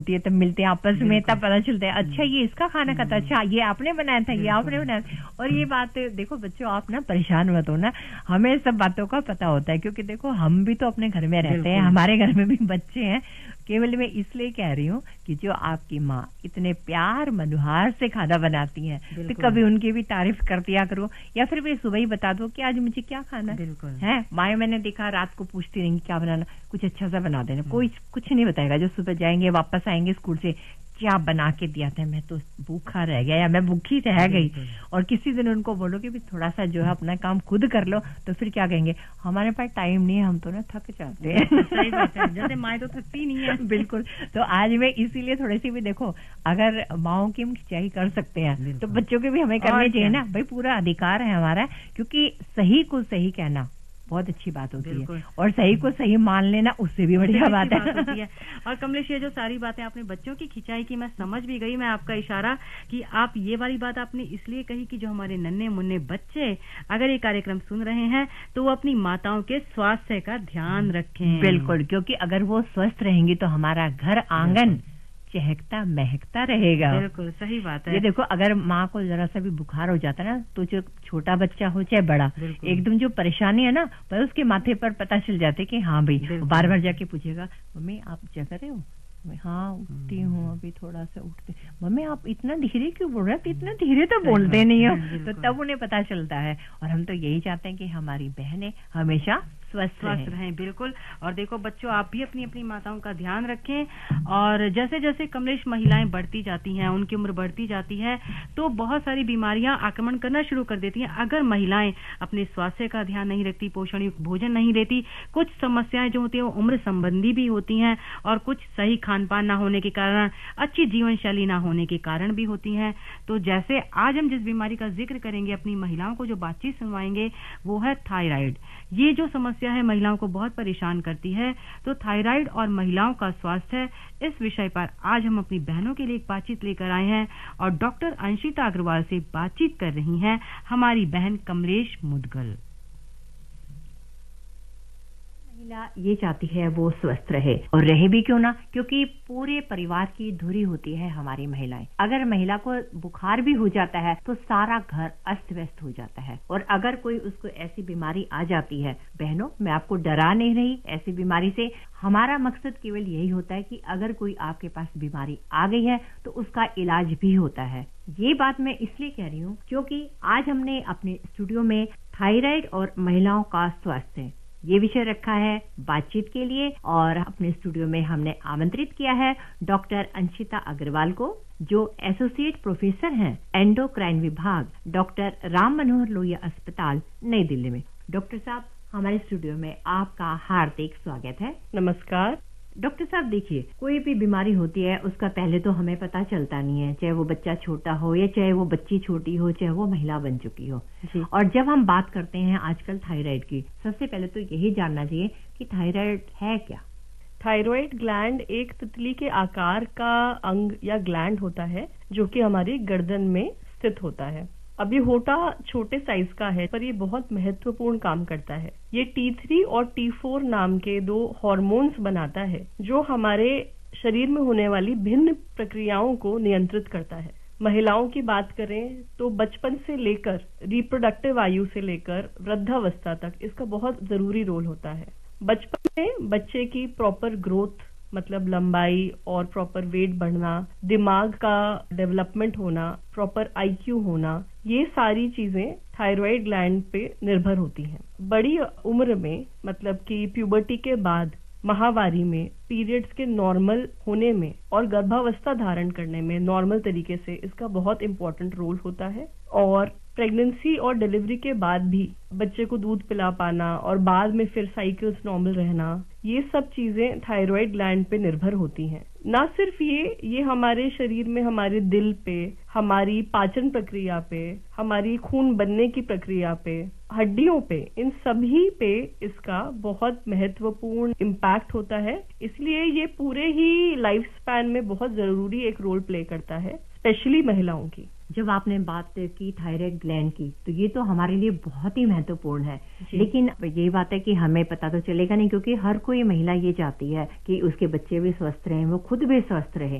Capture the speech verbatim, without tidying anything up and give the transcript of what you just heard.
होती है, तब मिलते हैं आपस में, तब पता चलता है अच्छा ये इसका खाना खाता, अच्छा ये आपने बनाया था, ये आपने बनाया था। और ये बात देखो बच्चों, आप ना परेशान मत हो ना, हमें सब बातों का पता होता है, क्योंकि देखो हम भी तो अपने घर में रहते हैं, हमारे घर में भी बच्चे हैं। केवल मैं इसलिए कह रही हूँ कि जो आपकी माँ इतने प्यार मनुहार से खाना बनाती हैं, तो कभी उनकी भी तारीफ कर दिया करो, या फिर वे सुबह ही बता दो कि आज मुझे क्या खाना है। माए मैंने देखा रात को पूछती रहेंगी क्या बनाना, कुछ अच्छा सा बना देना, कोई कुछ नहीं बताएगा। जो सुबह जाएंगे वापस आएंगे स्कूल से, क्या बना के दिया था, मैं तो भूखा रह गया या मैं भूखी रह गई। और किसी दिन उनको बोलो कि भी थोड़ा सा जो है अपना काम खुद कर लो, तो फिर क्या कहेंगे, हमारे पास टाइम नहीं है, हम तो ना थक जाते हैं। सही बात है, जैसे माँ तो थकती नहीं है। बिल्कुल। तो आज मैं इसीलिए थोड़ी सी भी देखो, अगर माओं की हम खिंचाई कर सकते हैं तो बच्चों की भी हमें करनी चाहिए ना भाई, पूरा अधिकार है हमारा, क्योंकि सही को सही कहना बहुत अच्छी बात होती है, और सही को सही मान लेना उससे भी बढ़िया बात है। है। और कमलेश, ये जो सारी बातें आपने बच्चों की खिंचाई की, मैं समझ भी गई, मैं आपका इशारा कि आप ये वाली बात आपने इसलिए कही कि जो हमारे नन्हे मुन्ने बच्चे अगर ये कार्यक्रम सुन रहे हैं तो वो अपनी माताओं के स्वास्थ्य का ध्यान रखें। बिल्कुल, क्योंकि अगर वो स्वस्थ रहेंगी तो हमारा घर आंगन चहकता महकता रहेगा। बिल्कुल सही बात है। ये देखो, अगर माँ को जरा सा भी बुखार हो जाता ना, तो जो छोटा बच्चा हो चाहे बड़ा, एकदम जो परेशानी है ना, पर उसके माथे पर पता चल जाते कि हाँ भाई, बार बार जाके पूछेगा, मम्मी आप जग रहे हो? हाँ उठती हूँ, अभी थोड़ा सा उठते। मम्मी आप इतना धीरे क्यों बोल रहे हो? इतना धीरे तो बोलते नहीं हो। तो तब उन्हें पता चलता है। और हम तो यही चाहते हैं कि हमारी बहनें हमेशा स्वस्थ स्वस्थ रहें। बिल्कुल। और देखो बच्चों, आप भी अपनी अपनी माताओं का ध्यान रखें। और जैसे जैसे कमलेश महिलाएं बढ़ती जाती हैं, उनकी उम्र बढ़ती जाती है, तो बहुत सारी बीमारियां आक्रमण करना शुरू कर देती हैं। अगर महिलाएं अपने स्वास्थ्य का ध्यान नहीं रखती, पोषण युक्त भोजन नहीं लेती, कुछ समस्याएं जो होती है वो उम्र संबंधी भी होती हैं, और कुछ सही खान पान ना होने के कारण, अच्छी जीवन शैली ना होने के कारण भी होती हैं। तो जैसे आज हम जिस बीमारी का जिक्र करेंगे, अपनी महिलाओं को जो बातचीत सुनवाएंगे, वो है थायराइड। ये जो समस्या है महिलाओं को बहुत परेशान करती है। तो थायराइड और महिलाओं का स्वास्थ्य, इस विषय पर आज हम अपनी बहनों के लिए एक बातचीत लेकर आए हैं, और डॉक्टर अंशिता अग्रवाल से बातचीत कर रही हैं हमारी बहन कमलेश मुदगल। महिला ये चाहती है वो स्वस्थ रहे, और रहे भी क्यों ना, क्योंकि पूरे परिवार की धुरी होती है हमारी महिलाएं। अगर महिला को बुखार भी हो जाता है तो सारा घर अस्त व्यस्त हो जाता है। और अगर कोई उसको ऐसी बीमारी आ जाती है, बहनों मैं आपको डरा नहीं रही ऐसी बीमारी से, हमारा मकसद केवल यही होता है कि अगर कोई आपके पास बीमारी आ गई है तो उसका इलाज भी होता है। ये बात मैं इसलिए कह रही हूँ क्योंकि आज हमने अपने स्टूडियो में थायराइड और महिलाओं का स्वास्थ्य ये विषय रखा है बातचीत के लिए, और अपने स्टूडियो में हमने आमंत्रित किया है डॉक्टर अंशिता अग्रवाल को, जो एसोसिएट प्रोफेसर हैं एंडोक्राइन विभाग, डॉक्टर राम मनोहर लोहिया अस्पताल, नई दिल्ली में। डॉक्टर साहब, हमारे स्टूडियो में आपका हार्दिक स्वागत है। नमस्कार। डॉक्टर साहब देखिए, कोई भी बीमारी होती है उसका पहले तो हमें पता चलता नहीं है, चाहे वो बच्चा छोटा हो या चाहे वो बच्ची छोटी हो, चाहे वो महिला बन चुकी हो। और जब हम बात करते हैं आजकल थायराइड की, सबसे पहले तो यही जानना चाहिए कि थायराइड है क्या? थायराइड ग्लैंड एक तितली के आकार का अंग या ग्लैंड होता है, जो कि हमारी गर्दन में स्थित होता है। अब ये होता छोटे साइज का है, पर ये बहुत महत्वपूर्ण काम करता है। ये टी थ्री और टी फोर नाम के दो हार्मोन्स बनाता है, जो हमारे शरीर में होने वाली भिन्न प्रक्रियाओं को नियंत्रित करता है। महिलाओं की बात करें तो बचपन से लेकर रिप्रोडक्टिव आयु से लेकर वृद्धावस्था तक इसका बहुत जरूरी रोल होता है। बचपन में बच्चे की प्रॉपर ग्रोथ, मतलब लंबाई और प्रॉपर वेट बढ़ना, दिमाग का डेवलपमेंट होना, प्रॉपर आईक्यू होना, ये सारी चीजें थायराइड ग्लैंड पे निर्भर होती हैं। बड़ी उम्र में, मतलब कि प्यूबर्टी के बाद, माहवारी में, पीरियड्स के नॉर्मल होने में और गर्भावस्था धारण करने में नॉर्मल तरीके से इसका बहुत इंपॉर्टेंट रोल होता है। और प्रेगनेंसी और डिलीवरी के बाद भी बच्चे को दूध पिला पाना और बाद में फिर साइकिल्स नॉर्मल रहना, ये सब चीजें थायराइड ग्लैंड पे निर्भर होती हैं। ना सिर्फ ये ये हमारे शरीर में, हमारे दिल पे, हमारी पाचन प्रक्रिया पे, हमारी खून बनने की प्रक्रिया पे, हड्डियों पे, इन सभी पे इसका बहुत महत्वपूर्ण इम्पैक्ट होता है। इसलिए ये पूरे ही लाइफ स्पैन में बहुत जरूरी एक रोल प्ले करता है। स्पेशली महिलाओं की। जब आपने बात की थायराइड ग्लैंड की, तो ये तो हमारे लिए बहुत ही महत्वपूर्ण है, लेकिन यही बात है कि हमें पता तो चलेगा नहीं, क्योंकि हर कोई महिला ये चाहती है कि उसके बच्चे भी स्वस्थ रहें, वो खुद भी स्वस्थ रहे।